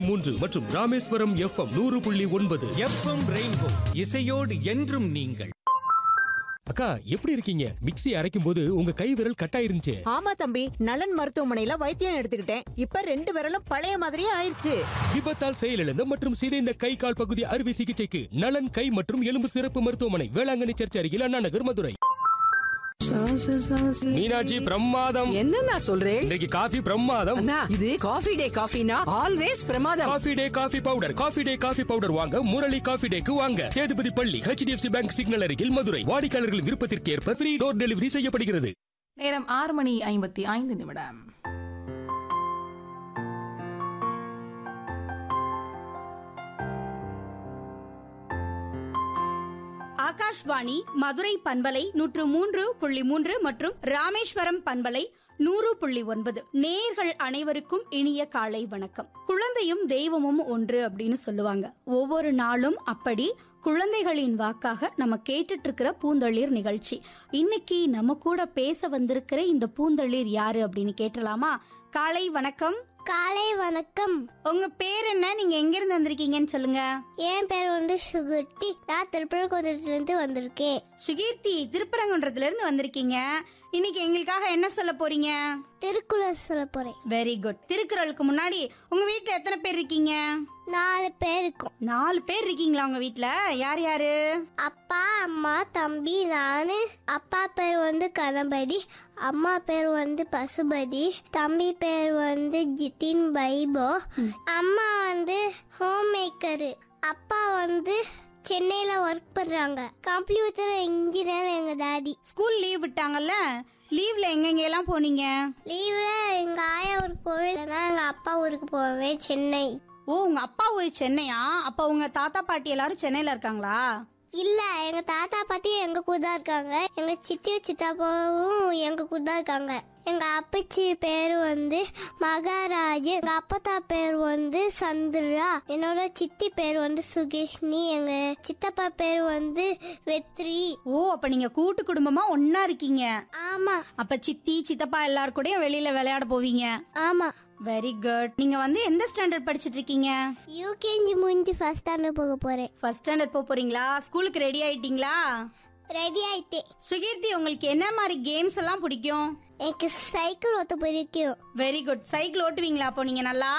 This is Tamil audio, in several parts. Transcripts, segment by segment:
3 மற்றும் ராமேஸ்வரம் FM 100.9. FM ரெயின்போ இசையோடு என்றும் நீங்கள். அக்கா எப்படி இருக்கீங்க? மிக்ஸி அரைக்கும் போது உங்க கை விரல் கட்டாயிருந்துச்சு. ஆமா தம்பி, நலன் மருத்துவமனையில வைத்தியம் எடுத்துக்கிட்டேன். இப்ப 2 விரலும் பழைய மாதிரியே ஆயிருச்சு. விபத்தால் செயலிழந்த மற்றும் சிதைந்த கை கால் பகுதி அறுவை சிகிச்சைக்கு நலன் கை மற்றும் எலும்பு சிறப்பு மருத்துவமனை, வேளாங்கண்ணி சர்ச் அருகில், அண்ணா நகர், மதுரை. மீனாட்சி பிரமாதம். என்ன சொல்றேன்? இன்றைக்கு காஃபி பிரமாதம். இது காஃபி டே காஃபினா ஆல்வேஸ் பிரமாதம். Coffee day coffee powder. Coffee day coffee powder வாங்க முரளி காஃபி டேக்கு வாங்க. சேதுபதி பள்ளி, HDFC பேங்க் சிக்னல் அருகில், மதுரை. வாடிக்கையாளர்கள் விருப்பத்திற்கு ஏற்ப ஃப்ரீ டோர் டெலிவரி செய்யப்படுகிறது. நேரம் 6:55. ஆகாஷ்வாணி மதுரை பண்பலை 103.3 மற்றும் ராமேஸ்வரம் பண்பலை 100.9. நேயர்கள் அனைவருக்கும் இனிய காலை வணக்கம். குழந்தையும் தெய்வமும் ஒன்று அப்படின்னு சொல்லுவாங்க. ஒவ்வொரு நாளும் அப்படி குழந்தைகளின் வாக்காக நம்ம கேட்டுட்டு இருக்கிற பூந்தளிர் நிகழ்ச்சி. இன்னைக்கு நம்ம கூட பேச வந்திருக்கிற இந்த பூந்தளிர் யாரு அப்படின்னு கேட்டலாமா? காலை வணக்கம். காலை வணக்கம். உங்க பேர் என்ன? நீங்க எங்க இருந்து வந்திருக்கீங்கன்னு சொல்லுங்க. என் பேர் சுகீர்த்தி. நான் திருப்பரங்குன்றத்துல இருந்து வந்திருக்கேன். சுகீர்த்தி, திருப்பரங்குன்றத்துல இருந்து வந்திருக்கீங்க. இன்னைக்கு எங்களுக்காக என்ன சொல்ல போறீங்க? திருக்குறள் சொல்ல போறேன். Very good. திருக்குறளுக்கு முன்னாடி உங்க வீட்டுல எத்தனை பேர் இருக்கீங்க? 4 பேர் இருக்கும். 4 பேர் இருக்கீங்களா உங்க வீட்டுல? யார் யாரு? அப்பா, அம்மா, தம்பி, நானு. அப்பா பேர் கணபதி, அம்மா பேர் பசுபதி, தம்பி பேர் ஜிதின் பைபோ, அம்மா ஹோம் மேக்கரு, அப்பா சென்னையில ஒர்க் பண்றாங்க, கம்ப்யூட்டர் இன்ஜினியர் எங்க டாடி. ஸ்கூல் லீவ் விட்டாங்கல்ல, லீவ்ல எங்க எல்லாம் போனீங்க? லீவ்ல எங்க ஆயா ஊருக்கு போவேன், எங்க அப்பா ஊருக்கு போவேன், சென்னை. ஓ, உங்க அப்பா ஊர் சென்னையா? அப்ப உங்க தாத்தா பாட்டி எல்லாரும் சென்னையில இருக்காங்களா? இல்ல, எங்க தாத்தா பாட்டி எங்க கூட தான் இருக்காங்க. எங்க சித்தி சித்தாப்பாவும் எங்க கூட தான் இருக்காங்க. எங்க அப்பச்சி பேரு மகாராஜ், எங்க அப்பத்தா பேர் சந்திரா, என்னோட சித்தி பேர் சுகேஷ்னி, எங்க சித்தப்பா பேர் வெத்ரி. ஓ, அப்ப நீங்க கூட்டு குடும்பமா ஒன்னா இருக்கீங்க? ஆமா. அப்ப சித்தி சித்தப்பா எல்லாரும் கூடயும் வெளியில விளையாட போவீங்க? ஆமா. Very good. நீங்க எந்த ஸ்டாண்டர்ட் படிச்சிட்டு இருக்கீங்க? யூகேஜி முடிஞ்சு ஃபர்ஸ்ட் ஸ்டாண்டர்ட் போக போறேன். ஃபர்ஸ்ட் ஸ்டாண்டர்ட் போறீங்களா? ஸ்கூலுக்கு ரெடி ஆயிட்டீங்களா? ரெடி ஆயிட்டேன். சுகீர்த்தி, உங்களுக்கு என்ன மாதிரி கேம்ஸ் எல்லாம் பிடிக்கும்? எனக்கு சைக்கிள் ஓட்ட பிடிக்கும். Very good. சைக்கிள் ஓட்டுவீங்களா? அப்போ நீங்க நல்லா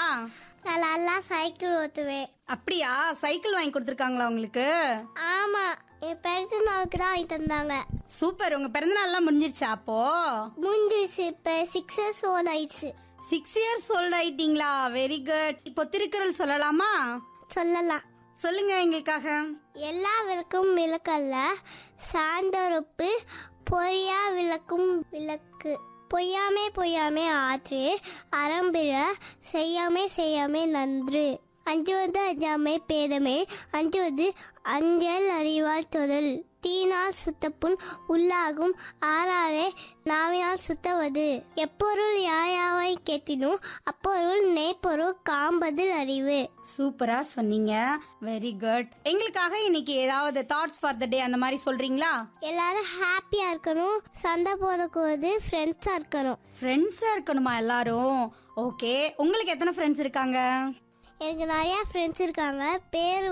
சைக்கிள் ஓட்டுவேன். அப்படியா? சைக்கிள் வாங்கி கொடுத்துருக்காங்களா உங்களுக்கு? ஆமா, என் பிறந்த நாளுக்கு தான் வாங்கி தந்தாங்க. சூப்பர். உங்க பிறந்த நாள் எல்லாம் முடிஞ்சிருச்சா? அப்போ முடிஞ்சிருச்சு. இப்ப 6 years old ஆயிடுச்சு. 6 years old ஆயிட்டீங்களா? Very good. இப்போ திருக்குறள் சொல்லலாமா? சொல்லலாம். சொல்லுங்க எங்களுக்காக. எல்லா விளக்கும் விளக்கல்ல, சான்றொப்பு பொய்யா விளக்கும் விளக்கு. பொய்யாமே பொய்யாமே ஆற்று, அறம்பிற செய்யாமே நன்று. அஞ்சுவது அஞ்சாமை பேதமே, அஞ்சுவது அஞ்சல் அறிவால் தொழில். தீனால் சுத்தப்புண் உள்ளாகும், ஆறாரே நாவினால் சுத்தவது. எப்பொருள் யாயாவை கேட்டினும் அப்பொருள் நெய்ப்பொருள் காண்பதில் அறிவு. சூப்பரா சொன்னீங்க. Very good. எங்களுக்காக இன்னைக்கு ஏதாவது தாட்ஸ் ஃபார் த டே அந்த மாதிரி சொல்றீங்களா? எல்லாரும் ஹாப்பியா இருக்கணும், சண்டை போடக்கூடாது, ஃப்ரெண்ட்ஸா இருக்கணும். ஃப்ரெண்ட்ஸா இருக்கணுமா எல்லாரும்? ஓகே. உங்களுக்கு எத்தனை ஃப்ரெண்ட்ஸ் இருக்காங்க? எனக்கு நிறைய ஃப்ரெண்ட்ஸ் இருக்காங்க. பேரு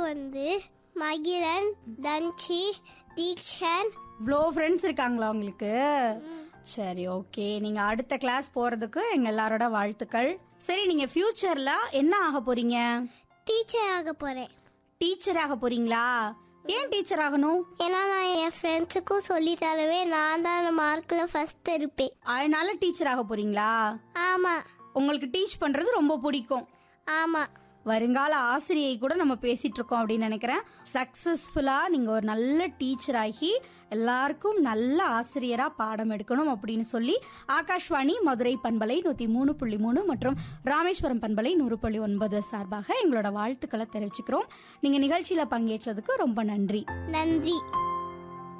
மகிழன், தன்ஷி, தீக்ஷன். இவ்வளோ ஃப்ரெண்ட்ஸ் இருக்காங்களா உங்களுக்கு? சரி, ஓகே. நீங்க அடுத்த கிளாஸ் போறதுக்கு எங்க எல்லாரோட வாழ்த்துக்கள். சரி, நீங்க ஃபியூச்சர்ல என்ன ஆக போறீங்க? டீச்சர் ஆக போறேன். டீச்சர் ஆக போறீங்களா? ஏன் டீச்சர் ஆகணும்? ஏன்னா நான் என் ஃப்ரெண்ட்ஸுக்கும் சொல்லி தருவேன், நான் தான் மார்க்ல ஃபர்ஸ்ட் இருப்பேன். அதனால டீச்சர் ஆக போறீங்களா? ஆமா. உங்களுக்கு டீச் பண்றது ரொம்ப பிடிக்கும்? ஆமா. வருங்கால ஆசிரியை கூட நம்ம பேசிட்டு இருக்கோம் அப்படின்னு நினைக்கிறேன். சக்சஸ்ஃபுல்லா நீங்க ஒரு நல்ல டீச்சர் ஆகி எல்லாருக்கும் நல்ல ஆசிரியரா பாடம் எடுக்கணும் அப்படின்னு சொல்லி ஆகாஷ்வாணி மதுரை பண்பலை 103.3 மற்றும் ராமேஸ்வரம் பண்பலை 100.9 சார்பாக எங்களோட வாழ்த்துக்களை தெரிவிச்சுக்கிறோம். நீங்க நிகழ்ச்சியில பங்கேற்றதுக்கு ரொம்ப நன்றி. நன்றி.